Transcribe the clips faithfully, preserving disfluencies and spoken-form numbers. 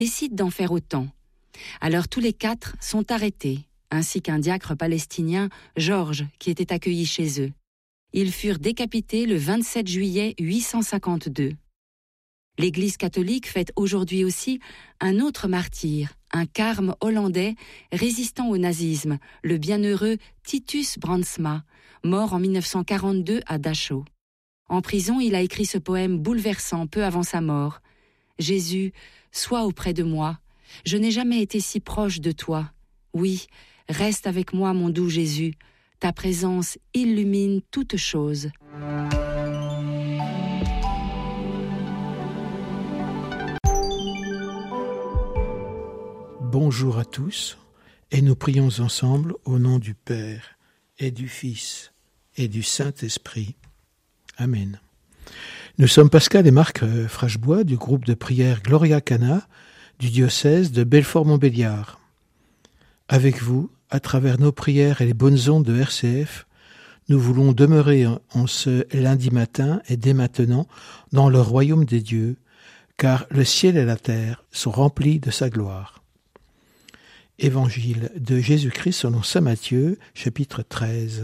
décident d'en faire autant. Alors tous les quatre sont arrêtés, ainsi qu'un diacre palestinien, Georges, qui était accueilli chez eux. Ils furent décapités le vingt-sept juillet huit cent cinquante-deux. L'Église catholique fête aujourd'hui aussi un autre martyr, un carme hollandais résistant au nazisme, le bienheureux Titus Brandsma, mort en mille neuf cent quarante-deux à Dachau. En prison, il a écrit ce poème bouleversant peu avant sa mort. « Jésus, sois auprès de moi. Je n'ai jamais été si proche de toi. Oui, reste avec moi, mon doux Jésus. Ta présence illumine toutes choses. » Bonjour à tous, et nous prions ensemble au nom du Père, et du Fils, et du Saint-Esprit. Amen. Nous sommes Pascal et Marc Frachebois du groupe de prière Gloria Cana du diocèse de Belfort-Montbéliard. Avec vous, à travers nos prières et les bonnes ondes de R C F, nous voulons demeurer en ce lundi matin et dès maintenant dans le royaume des dieux, car le ciel et la terre sont remplis de sa gloire. Évangile de Jésus-Christ selon saint Matthieu, chapitre treize.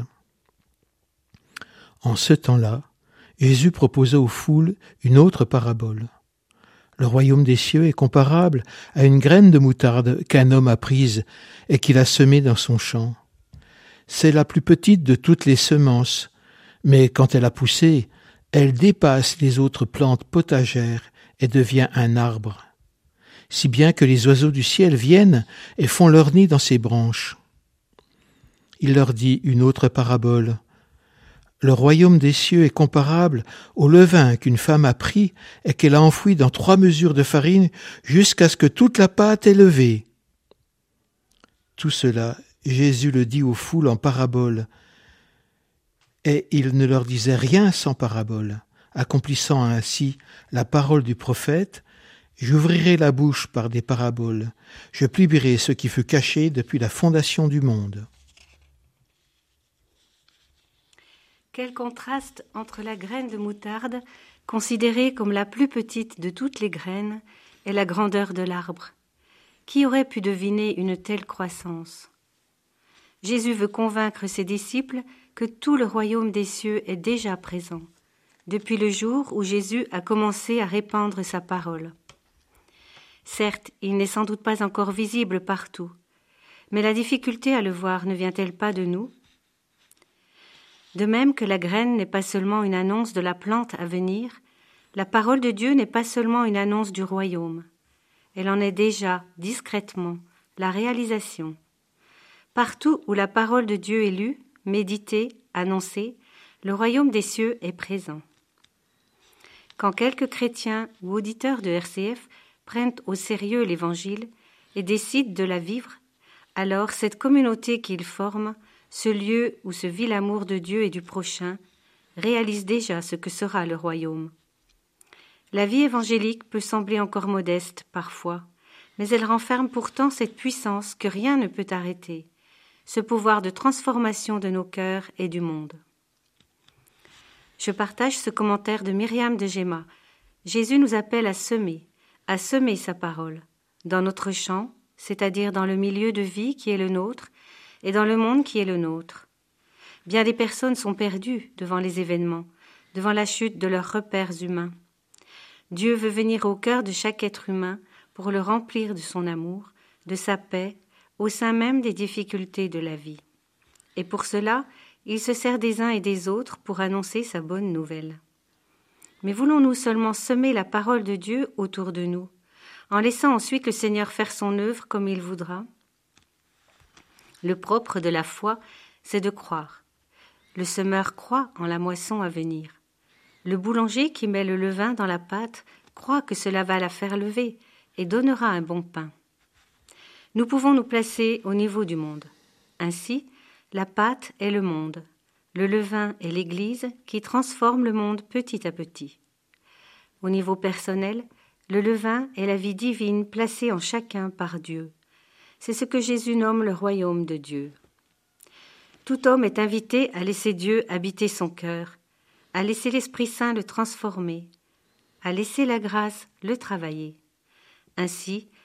En ce temps-là, Jésus proposa aux foules une autre parabole. Le royaume des cieux est comparable à une graine de moutarde qu'un homme a prise et qu'il a semée dans son champ. C'est la plus petite de toutes les semences, mais quand elle a poussé, elle dépasse les autres plantes potagères et devient un arbre, si bien que les oiseaux du ciel viennent et font leur nid dans ses branches. Il leur dit une autre parabole. Le royaume des cieux est comparable au levain qu'une femme a pris et qu'elle a enfoui dans trois mesures de farine jusqu'à ce que toute la pâte est levée. Tout cela, Jésus le dit aux foules en parabole, et il ne leur disait rien sans parabole, accomplissant ainsi la parole du prophète. J'ouvrirai la bouche par des paraboles, je publierai ce qui fut caché depuis la fondation du monde. Quel contraste entre la graine de moutarde, considérée comme la plus petite de toutes les graines, et la grandeur de l'arbre. Qui aurait pu deviner une telle croissance ? Jésus veut convaincre ses disciples que tout le royaume des cieux est déjà présent, depuis le jour où Jésus a commencé à répandre sa parole. Certes, il n'est sans doute pas encore visible partout, mais la difficulté à le voir ne vient-elle pas de nous ? De même que la graine n'est pas seulement une annonce de la plante à venir, la parole de Dieu n'est pas seulement une annonce du royaume. Elle en est déjà, discrètement, la réalisation. Partout où la parole de Dieu est lue, méditée, annoncée, le royaume des cieux est présent. Quand quelques chrétiens ou auditeurs de R C F prennent au sérieux l'Évangile et décident de la vivre, alors cette communauté qu'ils forment, ce lieu où se vit l'amour de Dieu et du prochain, réalise déjà ce que sera le royaume. La vie évangélique peut sembler encore modeste parfois, mais elle renferme pourtant cette puissance que rien ne peut arrêter, ce pouvoir de transformation de nos cœurs et du monde. Je partage ce commentaire de Myriam de Gemma. Jésus nous appelle à semer, à semer sa parole, dans notre champ, c'est-à-dire dans le milieu de vie qui est le nôtre, et dans le monde qui est le nôtre. Bien des personnes sont perdues devant les événements, devant la chute de leurs repères humains. Dieu veut venir au cœur de chaque être humain pour le remplir de son amour, de sa paix, au sein même des difficultés de la vie. Et pour cela, il se sert des uns et des autres pour annoncer sa bonne nouvelle. Mais voulons-nous seulement semer la parole de Dieu autour de nous, en laissant ensuite le Seigneur faire son œuvre comme il voudra ? Le propre de la foi, c'est de croire. Le semeur croit en la moisson à venir. Le boulanger qui met le levain dans la pâte croit que cela va la faire lever et donnera un bon pain. Nous pouvons nous placer au niveau du monde. Ainsi, la pâte est le monde, le levain est l'Église qui transforme le monde petit à petit. Au niveau personnel, le levain est la vie divine placée en chacun par Dieu. C'est ce que Jésus nomme le royaume de Dieu. Tout homme est invité à laisser Dieu habiter son cœur, à laisser l'Esprit Saint le transformer, à laisser la grâce le travailler. Ainsi,